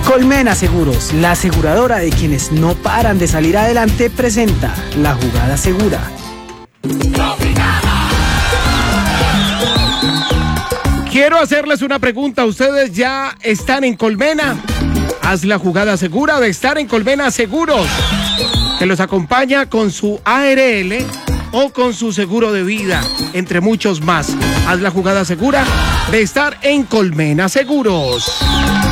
Colmena Seguros, la aseguradora de quienes no paran de salir adelante, presenta La Jugada Segura. Quiero hacerles una pregunta. ¿Ustedes ya están en Colmena? Haz la jugada segura de estar en Colmena Seguros, que los acompaña con su ARL o con su seguro de vida, entre muchos más. Haz la jugada segura de estar en Colmena Seguros.